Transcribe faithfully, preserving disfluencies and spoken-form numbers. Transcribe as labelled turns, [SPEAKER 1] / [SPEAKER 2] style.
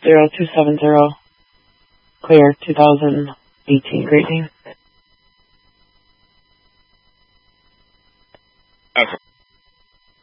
[SPEAKER 1] zero two seven zero. Clear, two thousand eighteen. Great Dane.